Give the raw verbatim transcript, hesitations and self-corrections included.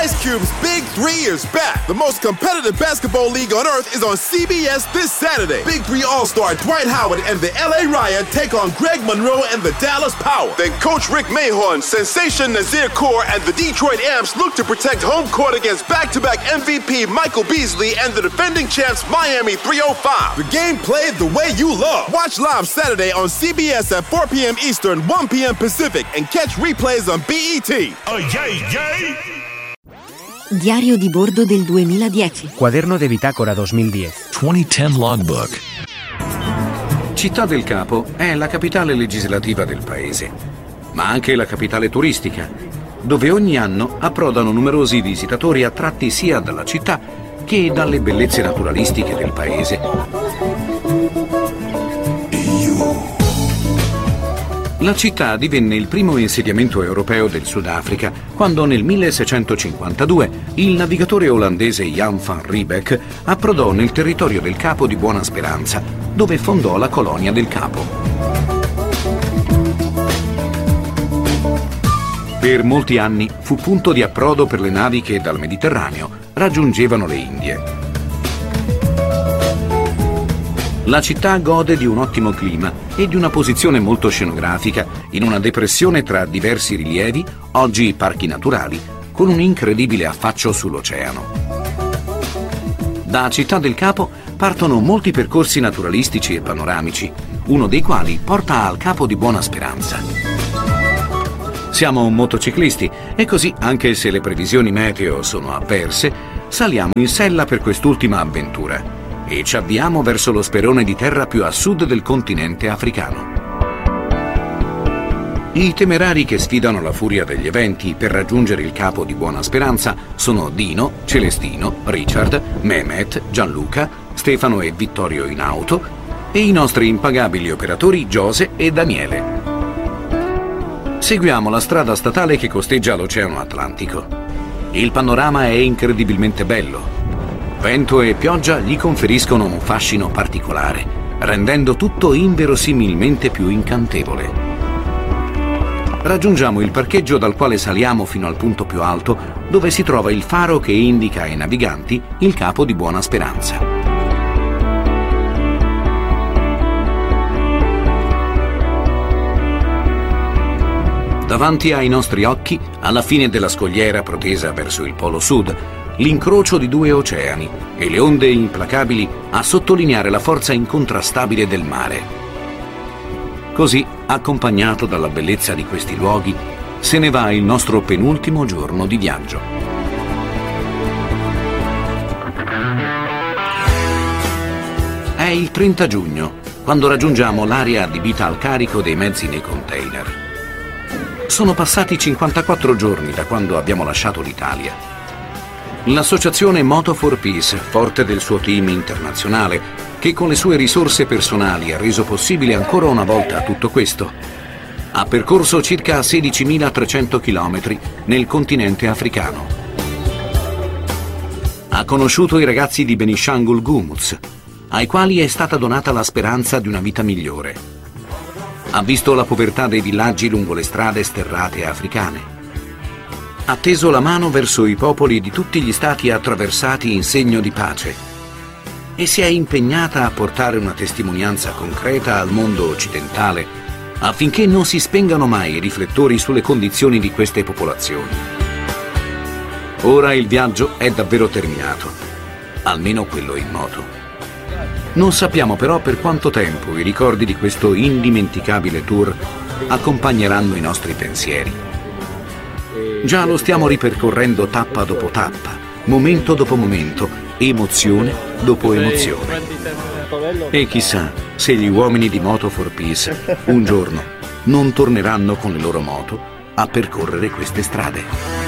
Ice Cube's Big Three is back. The most competitive basketball league on earth is on C B S this Saturday. Big Three All-Star Dwight Howard and the L A Riot take on Greg Monroe and the Dallas Power. Then Coach Rick Mahorn, Sensation Nazir Kaur, and the Detroit Amps look to protect home court against back-to-back M V P Michael Beasley and the defending champs Miami three oh five. The game played the way you love. Watch live Saturday on C B S at four p.m. Eastern, one p.m. Pacific, and catch replays on B E T. Oh, yeah, yeah. Diario di bordo del duemiladieci. Cuaderno de bitácora duemiladieci. duemiladieci Logbook. Città del Capo è la capitale legislativa del paese, ma anche la capitale turistica, dove ogni anno approdano numerosi visitatori attratti sia dalla città che dalle bellezze naturalistiche del paese. La città divenne il primo insediamento europeo del Sudafrica quando nel milleseicentocinquantadue il navigatore olandese Jan van Riebeck approdò nel territorio del Capo di Buona Speranza, dove fondò la colonia del Capo. Per molti anni fu punto di approdo per le navi che dal Mediterraneo raggiungevano le Indie. La città gode di un ottimo clima e di una posizione molto scenografica in una depressione tra diversi rilievi, oggi parchi naturali, con un incredibile affaccio sull'oceano. Da Città del Capo partono molti percorsi naturalistici e panoramici, uno dei quali porta al Capo di Buona Speranza. Siamo motociclisti e così, anche se le previsioni meteo sono avverse, saliamo in sella per quest'ultima avventura e ci avviamo verso lo sperone di terra più a sud del continente africano. I temerari che sfidano la furia degli eventi per raggiungere il Capo di Buona Speranza sono Dino, Celestino, Richard, Mehmet, Gianluca, Stefano e Vittorio in auto e i nostri impagabili operatori Giose e Daniele. Seguiamo la strada statale che costeggia l'Oceano Atlantico. Il panorama è incredibilmente bello. Vento e pioggia gli conferiscono un fascino particolare, rendendo tutto inverosimilmente più incantevole. Raggiungiamo il parcheggio dal quale saliamo fino al punto più alto, dove si trova il faro che indica ai naviganti il Capo di Buona Speranza. Davanti ai nostri occhi, alla fine della scogliera protesa verso il polo sud, l'incrocio di due oceani e le onde implacabili a sottolineare la forza incontrastabile del mare. Così, accompagnato dalla bellezza di questi luoghi, se ne va il nostro penultimo giorno di viaggio. È il trenta giugno, quando raggiungiamo l'area adibita al carico dei mezzi nei container. Sono passati cinquantaquattro giorni da quando abbiamo lasciato l'Italia. L'associazione Moto for Peace, forte del suo team internazionale, che con le sue risorse personali ha reso possibile ancora una volta tutto questo, ha percorso circa sedicimilatrecento chilometri nel continente africano. Ha conosciuto i ragazzi di Benishangul Gumuz, ai quali è stata donata la speranza di una vita migliore. Ha visto la povertà dei villaggi lungo le strade sterrate africane. Ha teso la mano verso i popoli di tutti gli stati attraversati in segno di pace e si è impegnata a portare una testimonianza concreta al mondo occidentale affinché non si spengano mai i riflettori sulle condizioni di queste popolazioni. Ora il viaggio è davvero terminato, almeno quello in moto. Non sappiamo però per quanto tempo i ricordi di questo indimenticabile tour accompagneranno i nostri pensieri. Già lo stiamo ripercorrendo tappa dopo tappa, momento dopo momento, emozione dopo emozione. E chissà se gli uomini di Moto for Peace un giorno non torneranno con le loro moto a percorrere queste strade.